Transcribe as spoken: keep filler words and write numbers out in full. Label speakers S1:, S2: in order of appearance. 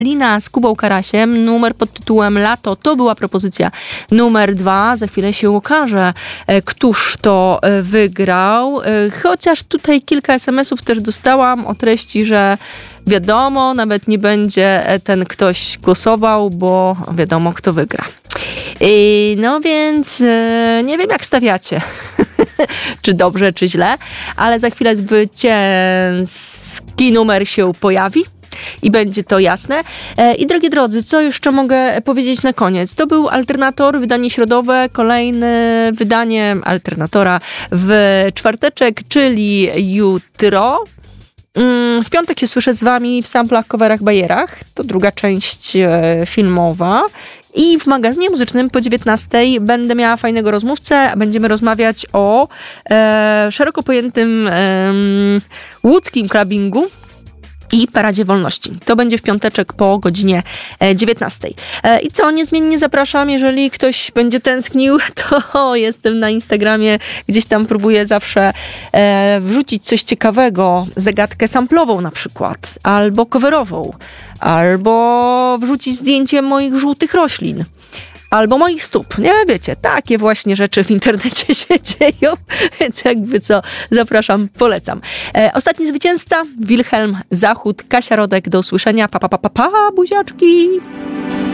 S1: Lina z Kubą Karasiem, numer pod tytułem Lato. To była propozycja numer dwa. Za chwilę się okaże, któż to wygrał. Chociaż tutaj kilka es em esów też dostałam o treści, że wiadomo, nawet nie będzie ten ktoś głosował, bo wiadomo, kto wygra. I no więc nie wiem, jak stawiacie. Czy dobrze, czy źle, ale za chwilę zwycięski numer się pojawi. I będzie to jasne. I drogie drodzy, co jeszcze mogę powiedzieć na koniec? To był Alternator, wydanie środowe, kolejne wydanie Alternatora w czwarteczek, czyli jutro. W piątek się słyszę z wami w samplach, coverach, bajerach. To druga część filmowa. I w magazynie muzycznym po dziewiętnastej będę miała fajnego rozmówcę. Będziemy rozmawiać o e, szeroko pojętym e, łódzkim clubbingu i Paradzie Wolności. To będzie w piąteczek po godzinie dziewiętnastej. I co, niezmiennie zapraszam, jeżeli ktoś będzie tęsknił, to jestem na Instagramie, gdzieś tam próbuję zawsze e, wrzucić coś ciekawego, zagadkę samplową na przykład, albo coverową, albo wrzucić zdjęcie moich żółtych roślin. Albo moich stóp, nie? Wiecie, takie właśnie rzeczy w internecie się dzieją, więc jakby co, zapraszam, polecam. E, ostatni zwycięzca, Wilhelm Zachód, Kasia Rodek, do usłyszenia, pa, pa, pa, pa, pa buziaczki!